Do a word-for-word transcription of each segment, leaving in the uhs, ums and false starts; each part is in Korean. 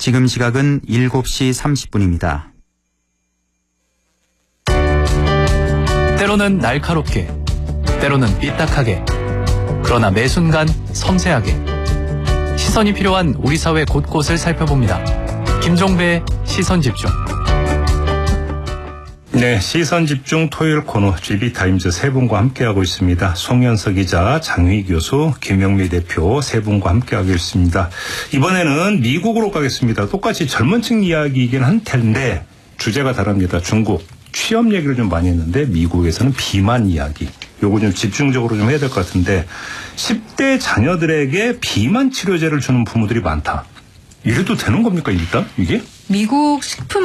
지금 시각은 일곱 시 삼십 분입니다. 때로는 날카롭게, 때로는 삐딱하게, 그러나 매 순간 섬세하게 시선이 필요한 우리 사회 곳곳을 살펴봅니다. 김종배의 시선집중. 네, 시선집중 토요일 코너 지비타임즈 세 분과 함께하고 있습니다. 송현석 기자, 장휘 교수, 김영미 대표 세 분과 함께하고 있습니다. 이번에는 미국으로 가겠습니다. 똑같이 젊은 층 이야기이긴 한 텐데 주제가 다릅니다. 중국 취업 얘기를 좀 많이 했는데 미국에서는 비만 이야기. 요거 좀 집중적으로 좀 해야 될 것 같은데 십 대 자녀들에게 비만 치료제를 주는 부모들이 많다. 이래도 되는 겁니까 일단 이게? 미국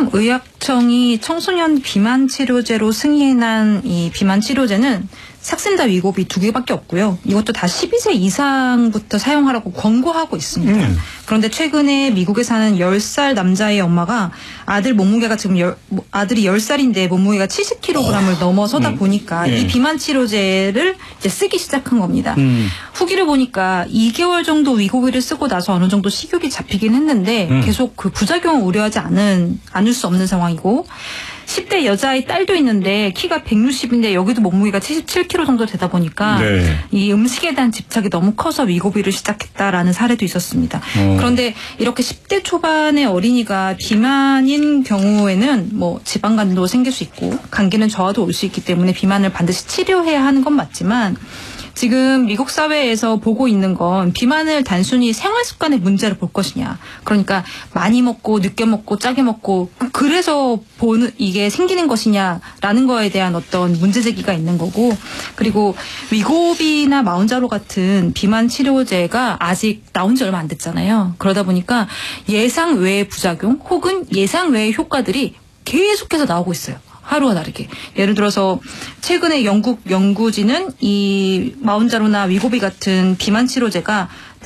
식품의약청이 청소년 비만 치료제로 승인한 이 비만 치료제는 삭센다 위고비 두 개밖에 없고요. 이것도 다 십이 세 이상부터 사용하라고 권고하고 있습니다. 음. 그런데 최근에 미국에 사는 열 살 남자의 엄마가 아들 몸무게가 지금 열, 아들이 열 살인데 몸무게가 칠십 킬로그램을 어. 넘어서다 음. 보니까 음. 이 비만 치료제를 이제 쓰기 시작한 겁니다. 음. 후기를 보니까 이 개월 정도 위고비를 쓰고 나서 어느 정도 식욕이 잡히긴 했는데 음. 계속 그 부작용을 우려하지 않은, 않을 수 없는 상황이고 십 대 여자의 딸도 있는데 키가 백육십인데 여기도 몸무게가 칠십칠 킬로그램 정도 되다 보니까 네. 이 음식에 대한 집착이 너무 커서 위고비를 시작했다라는 사례도 있었습니다. 어. 그런데 이렇게 십 대 초반의 어린이가 비만인 경우에는 뭐 지방간도 생길 수 있고 감기는 저하도 올 수 있기 때문에 비만을 반드시 치료해야 하는 건 맞지만 지금 미국 사회에서 보고 있는 건 비만을 단순히 생활 습관의 문제로 볼 것이냐. 그러니까 많이 먹고 늦게 먹고 짜게 먹고 그래서 보는 이게 생기는 것이냐라는 거에 대한 어떤 문제 제기가 있는 거고 그리고 위고비나 마운자로 같은 비만 치료제가 아직 나온 지 얼마 안 됐잖아요. 그러다 보니까 예상 외의 부작용 혹은 예상 외의 효과들이 계속해서 나오고 있어요. 하루와 다르게. 예를 들어서 최근에 영국 연구진은 이 마운자로나 위고비 같은 비만 치료제가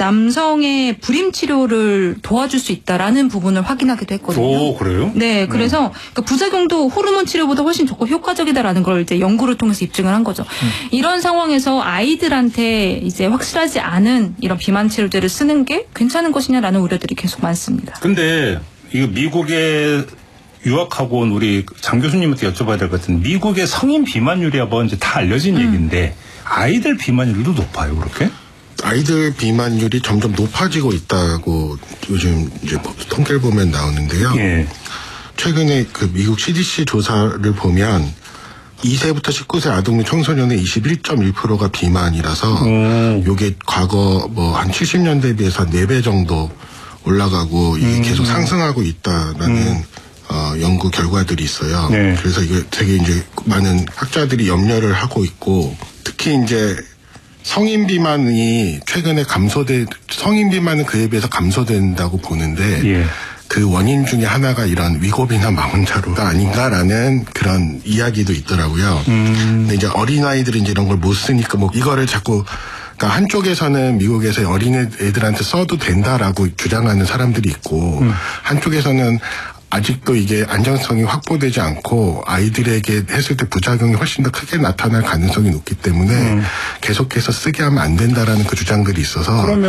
남성의 불임 치료를 도와줄 수 있다라는 부분을 확인하기도 했거든요. 오, 그래요? 네, 그래서 음. 그러니까 부작용도 호르몬 치료보다 훨씬 좋고 효과적이다라는 걸 이제 연구를 통해서 입증을 한 거죠. 음. 이런 상황에서 아이들한테 이제 확실하지 않은 이런 비만 치료제를 쓰는 게 괜찮은 것이냐라는 우려들이 계속 많습니다. 근데 이거 미국의 유학하고 온 우리 장 교수님한테 여쭤봐야 될 것 같은데 미국의 성인 비만율이 뭐 이제 다 알려진 음. 얘기인데 아이들 비만율도 높아요, 그렇게? 아이들 비만율이 점점 높아지고 있다고 요즘 이제 통계를 보면 나오는데요. 예. 최근에 그 미국 씨디씨 조사를 보면 이 세부터 십구 세 아동 및 청소년의 이십일 점 일 퍼센트가 비만이라서 음. 요게 과거 뭐 한 칠십 년대에 비해서 한 네 배 정도 올라가고 이게 음. 계속 상승하고 있다라는 음. 어, 연구 결과들이 있어요. 네. 그래서 이게 되게 이제 많은 학자들이 염려를 하고 있고 특히 이제 성인 비만이 최근에 감소돼 성인 비만은 그에 비해서 감소된다고 보는데 예. 그 원인 중에 하나가 이런 위고비나 마운자로가 아닌가라는 그런 이야기도 있더라고요. 음. 근데 이제 어린아이들이 이제 이런 걸 못 쓰니까 뭐 이거를 자꾸 그러니까 한쪽에서는 미국에서 어린애들한테 써도 된다라고 주장하는 사람들이 있고 음. 한쪽에서는 아직도 이게 안전성이 확보되지 않고 아이들에게 했을 때 부작용이 훨씬 더 크게 나타날 가능성이 높기 때문에 음. 계속해서 쓰게 하면 안 된다라는 그 주장들이 있어서